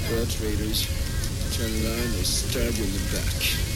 Well, traitors, turn around, they stab you in the back.